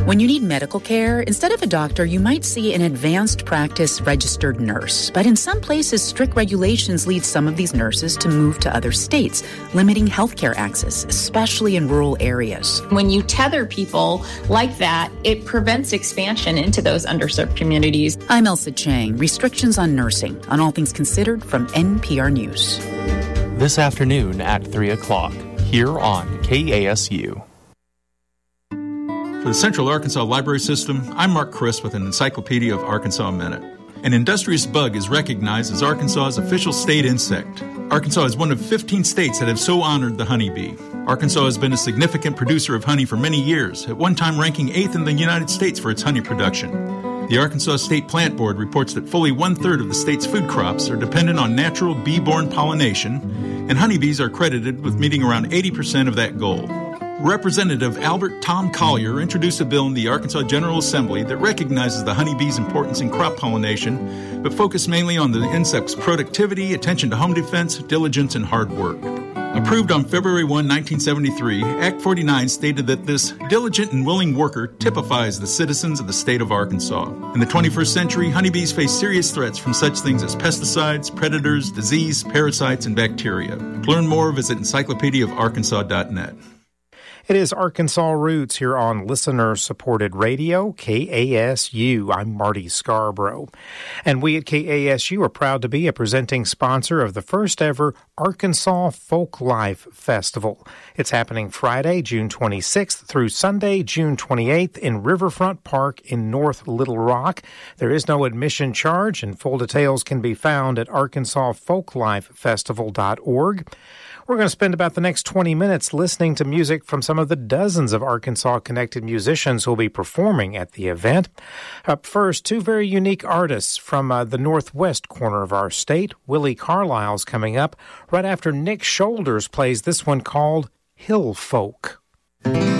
When you need medical care, instead of a doctor, you might see an advanced practice registered nurse. But in some places, strict regulations lead some of these nurses to move to other states, limiting healthcare access, especially in rural areas. When you tether people like that, it prevents expansion into those underserved communities. I'm Elsa Chang. Restrictions on nursing, on All Things Considered from NPR News. This afternoon at 3 o'clock, here on KASU. For the Central Arkansas Library System, I'm Mark Chris with an Encyclopedia of Arkansas Minute. An industrious bug is recognized as Arkansas's official state insect. Arkansas is one of 15 states that have so honored the honeybee. Arkansas has been a significant producer of honey for many years, at one time ranking 8th in the United States for its honey production. The Arkansas State Plant Board reports that fully one-third of the state's food crops are dependent on natural bee-borne pollination, and honeybees are credited with meeting around 80% of that goal. Representative Albert Tom Collier introduced a bill in the Arkansas General Assembly that recognizes the honeybee's importance in crop pollination, but focused mainly on the insect's productivity, attention to home defense, diligence, and hard work. Approved on February 1, 1973, Act 49 stated that this diligent and willing worker typifies the citizens of the state of Arkansas. In the 21st century, honeybees face serious threats from such things as pesticides, predators, disease, parasites, and bacteria. To learn more, visit encyclopediaofarkansas.net. It is Arkansas Roots here on listener-supported radio, KASU. I'm Marty Scarborough. And we at KASU are proud to be a presenting sponsor of the first ever Arkansas Folklife Festival. It's happening Friday, June 26th through Sunday, June 28th in Riverfront Park in North Little Rock. There is no admission charge, and full details can be found at arkansasfolklifefestival.org. We're going to spend about the next 20 minutes listening to music from some of the dozens of Arkansas-connected musicians who will be performing at the event. Up first, two very unique artists from the northwest corner of our state. Willie Carlisle's coming up right after Nick Shoulders plays this one called Hill Folk.